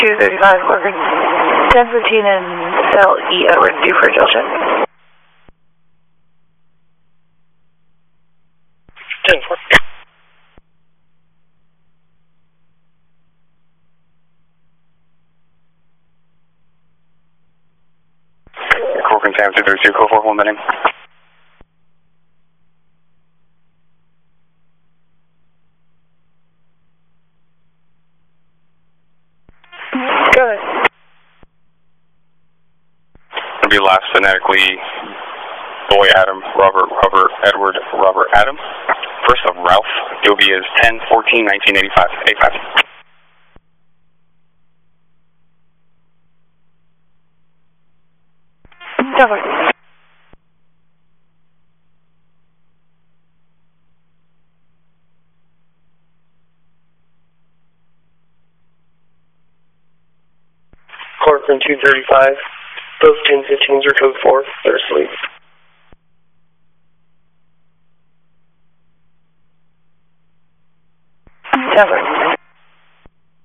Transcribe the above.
235, working 1015 and cell E, Edward, due for a gel check. 10-4. Corcoran Sam 232, code 4, 1 minute. Go ahead. It'll be last phonetically Boy Adam, Robert Edward Adam. First of Ralph. Dovia is 10-14-1985. 85. Cover. Corcoran 235. Both 1015s are code 4. They're asleep. Cover.